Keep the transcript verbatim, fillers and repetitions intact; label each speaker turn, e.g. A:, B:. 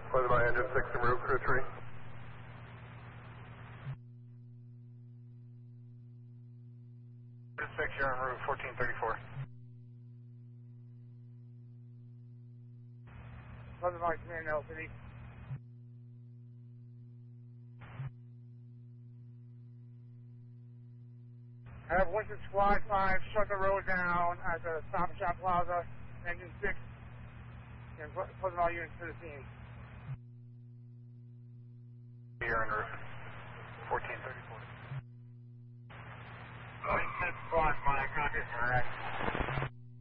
A: Pleasant Valley Engine six en route, crew three.
B: six, you're en route, fourteen thirty-four.
C: Pleasant Valley Command, L City. I have Winston Squad five, shut the road down at the Stop and Shop Plaza, engine six, and Pleasant Valley units to the scene.
B: You're en route, fourteen thirty-four.
C: Winston Squad five, copy. Alright.